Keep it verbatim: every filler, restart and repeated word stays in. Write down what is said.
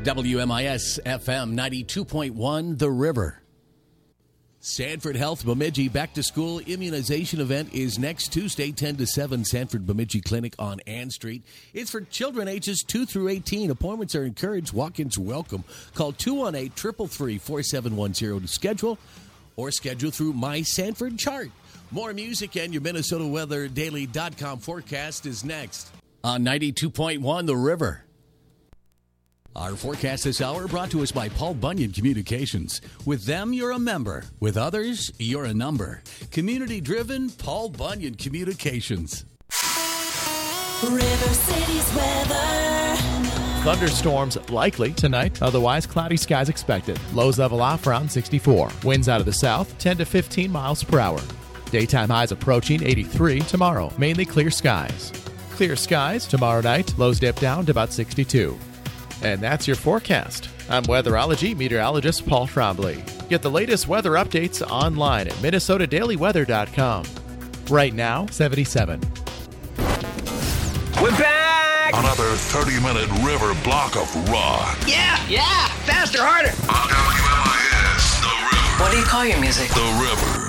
W M I S F M ninety-two point one, The River. Sanford Health Bemidji Back to School Immunization Event is next Tuesday, ten to seven, Sanford Bemidji Clinic on Ann Street. It's for children ages two through eighteen. Appointments are encouraged. Walk-ins welcome. Call two one eight, three three three, four seven one zero to schedule or schedule through My Sanford Chart. More music and your Minnesota Weather Daily dot com forecast is next on ninety-two point one, The River. Our forecast this hour brought to us by Paul Bunyan Communications. With them, you're a member. With others, you're a number. Community-driven, Paul Bunyan Communications. River City's weather. Thunderstorms likely tonight, otherwise cloudy skies expected. Lows level off around sixty-four. Winds out of the south, ten to fifteen miles per hour. Daytime highs approaching eighty-three tomorrow. Mainly clear skies. Clear skies tomorrow night. Lows dip down to about sixty-two. And that's your forecast. I'm weatherology meteorologist Paul Trombley. Get the latest weather updates online at Minnesota Daily Weather dot com. Right now, seventy-seven. We're back! Another thirty-minute river block of rock. Yeah, yeah! Faster, harder! On W M I S, The River. What do you call your music? The River.